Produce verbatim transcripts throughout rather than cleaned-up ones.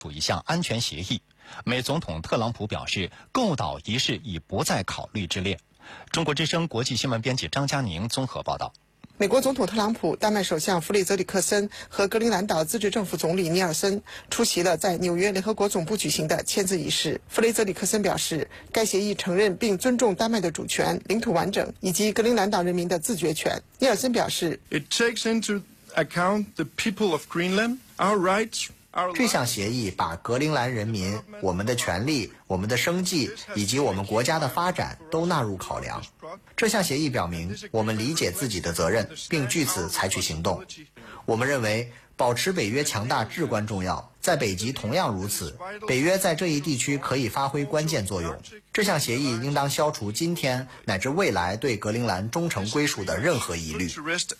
属一项安全协议。美总统特朗普表示，构岛一事已不在考虑之列。中国之声国际新闻编辑张佳宁综合报道。 美国总统特朗普、丹麦首相弗雷泽里克森和格陵兰岛自治政府总理尼尔森出席了在纽约联合国总部举行的签字仪式。弗雷泽里克森表示，该协议承认并尊重丹麦的主权、领土完整以及格陵兰岛人民的自决权。尼尔森表示 ，It takes into account the people of Greenland, our rights. 这项协议把格陵兰人民、我们的权利、我们的生计以及我们国家的发展都纳入考量。这项协议表明，我们理解自己的责任，并据此采取行动。我们认为，保持北约强大至关重要，在北极同样如此。北约在这一地区可以发挥关键作用。这项协议应当消除今天乃至未来对格陵兰忠诚归属的任何疑虑。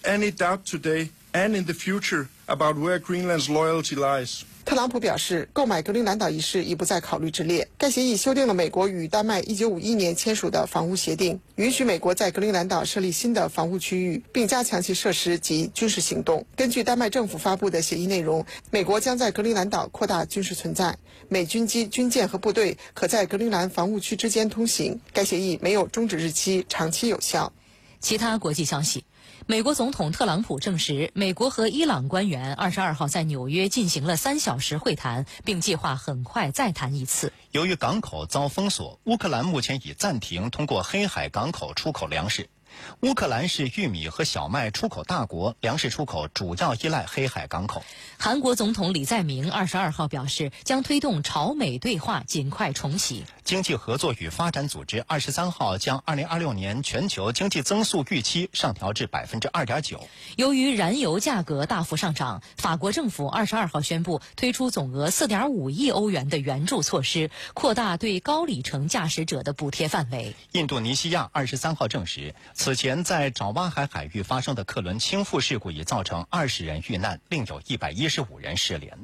And in the future about where Greenland's loyalty lies. 特朗普表示，购买格陵兰岛一事已不在考虑之列。该协议修订了美国与丹麦一九五一年签署的防务协定，允许美国在格陵兰岛设立新的防务区域，并加强其设施及军事行动。根据丹麦政府发布的协议内容，美国将在格陵兰岛扩大军事存在，美军机、军舰和部队可在格陵兰防务区之间通行。该协议没有终止日期，长期有效。 其他国际消息。美国总统特朗普证实，美国和伊朗官员二十二号在纽约进行了三小时会谈，并计划很快再谈一次。 由于港口遭封锁，乌克兰目前已暂停通过黑海港口出口粮食。乌克兰是玉米和小麦出口大国，粮食出口主要依赖黑海港口。 韩国总统李在明二十二号表示，将推动朝美对话尽快重启。 经济合作与发展组织二十三号将二零二六年全球经济增速预期上调至百分之二点九。 由于燃油价格大幅上涨，法国政府二十二号宣布推出总额四点五亿欧元的援助措施，扩大对高里程驾驶者的补贴范围。 印度尼西亚二十三号证实，此前在爪哇海海域发生的客轮倾覆事故已造成二十人遇难，另有一百一十五人失联。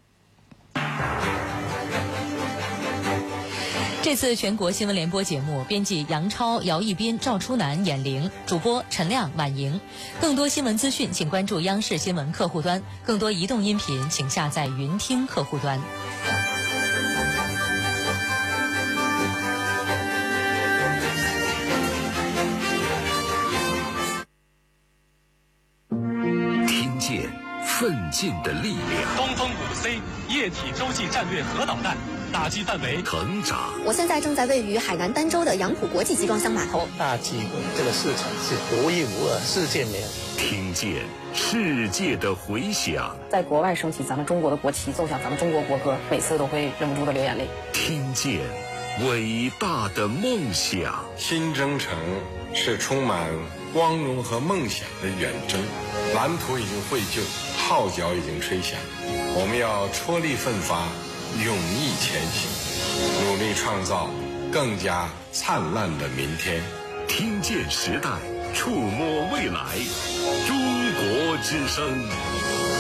这次全国新闻联播节目，编辑杨超、姚一斌、赵初南、闫玲，主播陈亮、婉莹。更多新闻资讯，请关注央视新闻客户端；更多移动音频，请下载云听客户端。 听见奋进的力量。 东风五 C 液体洲际战略核导弹。打击范围成长。 我现在正在位于海南儋州的杨浦国际集装箱码头。 大气这个市场是独一无二，世界没有。 听见世界的回响。 在国外升起咱们中国的国旗，奏响咱们中国国歌，每次都会忍不住的流眼泪。 听见伟大的梦想。 新征程是充满光荣和梦想的远征，蓝图已经绘就，号角已经吹响，我们要踔厉奋发，勇毅前行，努力创造更加灿烂的明天。 听见时代，触摸未来，中国之声。